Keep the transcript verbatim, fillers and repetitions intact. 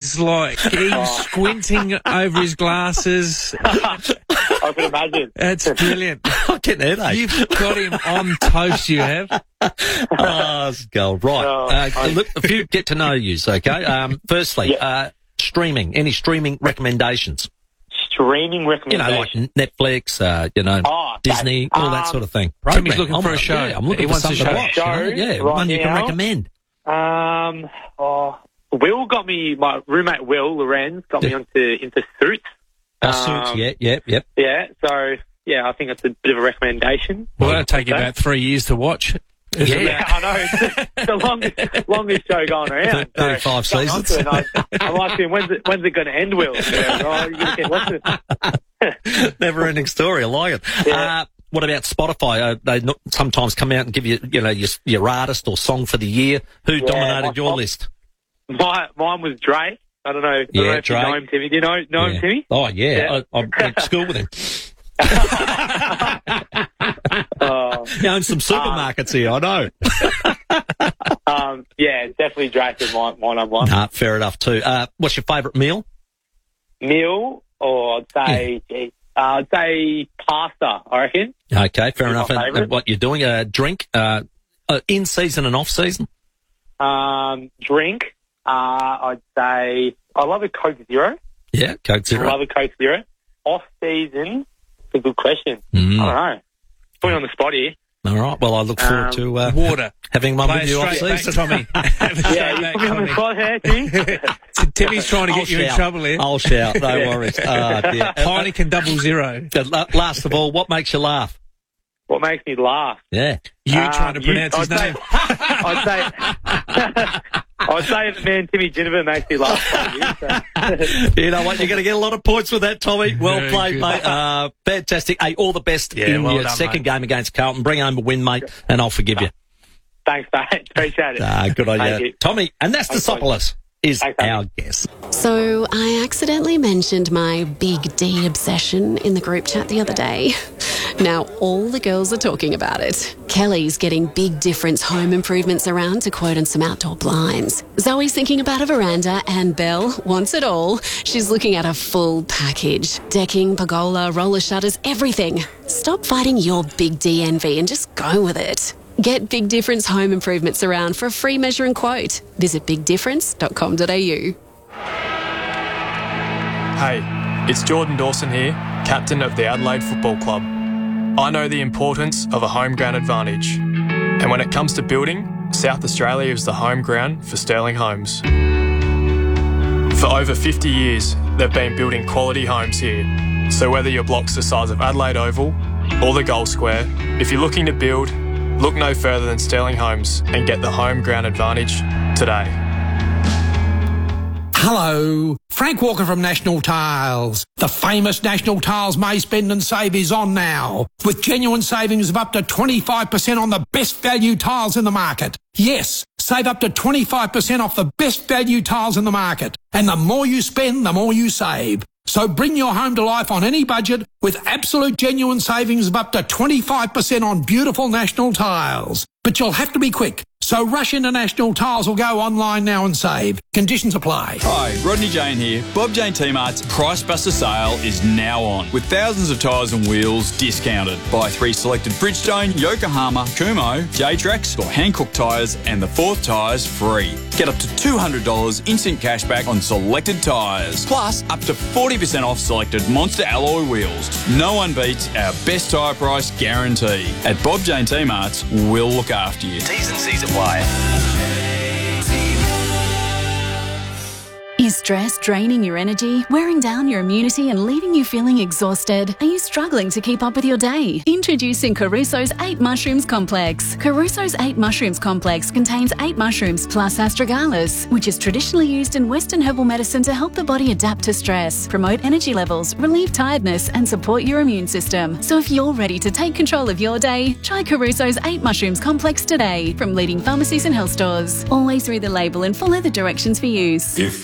It's like he's Oh. squinting over his glasses. I can imagine. That's brilliant. I'm getting a headache. You've got him on toast, you have. Oh, it's gold. Right. Oh, uh, I- look, a few get to know yous, okay? Um, firstly, Yeah. uh, streaming. Any streaming recommendations? Streaming You know, recommendation. like Netflix, uh, you know, Oh, Disney, okay. all that Um, sort of thing. Timmy's Program. looking I'm for a like, show. Yeah, I'm looking He for wants a something to show. watch. you know? Show Yeah, right one you can now? recommend. Um, oh, Will got me. My roommate Will Lorenz got me Yeah. onto into Suits. Uh, Suits, Um, yeah, yeah, yeah. Yeah. So yeah, I think that's a bit of a recommendation. Well, that'll take you Okay. about three years to watch. Yeah. Yeah, I know. It's the longest, longest show going around. So, thirty-five going on seasons. to it, I, I'm asking, when's it, when's it going to end, Will? Yeah, oh, you're going to get what's it? Never ending story. I like it. Yeah. Uh, what about Spotify? Uh, they not, sometimes come out and give you, you know, your, your artist or song for the year. Who Yeah, dominated my your top- list? My, mine was Drake. I don't know. I don't Yeah, know if Drake. you know him, Timmy. Do you know, know Yeah. him, Timmy? Oh, yeah. Yeah. I, I went to school with him. Uh, He owns some supermarkets here, I know. um, yeah, definitely Drake is my, my number one. Nah, fair enough too. Uh, what's your favourite meal? Meal, or I'd say, geez, uh, I'd say pasta, I reckon. Okay, fair What's enough. my And, favourite? and what you're doing, uh, drink, uh, uh, in season and off season? Um, drink, uh, I'd say, I love a Coke Zero. Yeah, Coke I Zero. love a Coke Zero. Off season, it's a good question. Mm. I don't know. Put me on the spot here. All right, well, I look forward Um, to uh, Water. having one Play with it you off straight back, season. Tommy. Have it Yeah, straight you back, put me on the Tommy. spot here, Timmy. Timmy's trying to I'll get you in shout. trouble here. I'll shout, no Yeah. worries. Oh, dear. Heineken double zero. Uh, la- last of all, what makes you laugh? What makes me laugh? Yeah. You Um, trying to you- pronounce his I'd name. say- I'd say, I'd say the man Timmy Ginnivan makes me laugh. So. You know what? You're going to get a lot of points with that, Tommy. Well Very played, good. mate. Uh, fantastic. Hey, all the best Yeah, in well your done, second mate. game against Carlton. Bring home a win, mate, and I'll forgive you. Thanks, mate. Appreciate it. Ah, good on Thank you. you. Tommy, Anastasopoulos is Thanks, mate. our guest. So I accidentally mentioned my Big D obsession in the group chat the other day. Now all the girls are talking about it. Kelly's getting Big Difference home improvements around to quote on some outdoor blinds. Zoe's thinking about a veranda, and Belle wants it all. She's looking at a full package. Decking, pergola, roller shutters, everything. Stop fighting your Big D envy and just go with it. Get Big Difference home improvements around for a free measure and quote. Visit big difference dot com dot a u. Hey, it's Jordan Dawson here, captain of the Adelaide Football Club. I know the importance of a home ground advantage. And when it comes to building, South Australia is the home ground for Sterling Homes. For over fifty years, they've been building quality homes here. So whether your block's the size of Adelaide Oval or the Gold Square, if you're looking to build, look no further than Sterling Homes and get the home ground advantage today. Hello, Frank Walker from National Tiles. The famous National Tiles May Spend and Save is on now, with genuine savings of up to twenty-five percent on the best value tiles in the market. Yes, save up to twenty-five percent off the best value tiles in the market. And the more you spend, the more you save. So bring your home to life on any budget with absolute genuine savings of up to twenty-five percent on beautiful National Tiles. But you'll have to be quick. So rush into National Tiles or go online now and save. Conditions apply. Hi, Rodney Jane here. Bob Jane T-Mart's Price Buster sale is now on, with thousands of tyres and wheels discounted. Buy three selected Bridgestone, Yokohama, Kumho, J-Trax or Hankook tyres and the fourth tyres free. Get up to two hundred dollars instant cashback on selected tyres, plus up to forty percent off selected Monster alloy wheels. No one beats our best tyre price guarantee. At Bob Jane T-Mart's, we'll look after you. T's and C's apply. Is stress draining your energy, wearing down your immunity and leaving you feeling exhausted? Are you struggling to keep up with your day? Introducing Caruso's eight Mushrooms Complex. Caruso's eight Mushrooms Complex contains eight mushrooms plus astragalus, which is traditionally used in Western herbal medicine to help the body adapt to stress, promote energy levels, relieve tiredness and support your immune system. So if you're ready to take control of your day, try Caruso's eight Mushrooms Complex today from leading pharmacies and health stores. Always read the label and follow the directions for use. If